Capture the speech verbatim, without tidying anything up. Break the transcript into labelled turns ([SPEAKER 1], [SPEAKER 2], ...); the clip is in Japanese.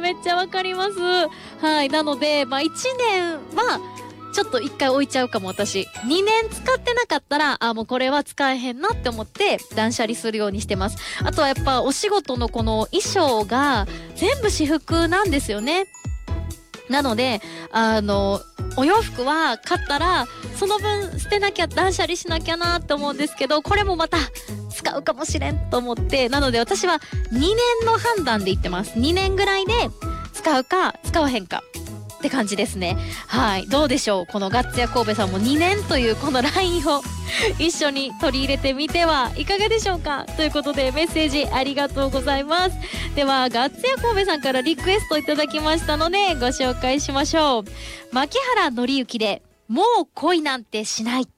[SPEAKER 1] めっちゃわかります。はい。なので、まあいちねんは、ちょっと一回置いちゃうかも私。にねん使ってなかったら、あ、もうこれは使えへんなって思って断捨離するようにしてます。あとはやっぱお仕事のこの衣装が全部私服なんですよね。なので、あの、お洋服は買ったら、その分捨てなきゃ、断捨離しなきゃなって思うんですけど、これもまた使うかもしれんと思って、なので私はにねんの判断で言ってます。にねんぐらいで使うか使わへんか。って感じですね。はい。どうでしょう、このガッツヤ神戸さんもにねんというこのラインを一緒に取り入れてみてはいかがでしょうか。ということでメッセージありがとうございます。ではガッツヤ神戸さんからリクエストいただきましたのでご紹介しましょう。牧原紀之でもう恋なんてしない。